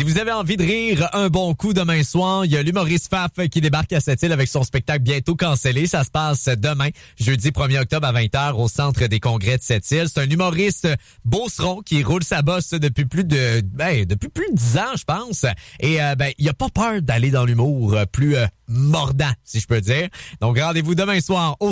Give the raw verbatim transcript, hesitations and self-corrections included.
Si vous avez envie de rire un bon coup demain soir, il y a l'humoriste Faf qui débarque à Sept-Îles avec son spectacle bientôt cancellé. Ça se passe demain, jeudi premier octobre à vingt heures au Centre des congrès de Sept-Îles. C'est un humoriste beauceron qui roule sa bosse depuis plus de ben, depuis plus de dix ans, je pense. Et euh, ben, il a pas peur d'aller dans l'humour plus euh, mordant, si je peux dire. Donc, rendez-vous demain soir au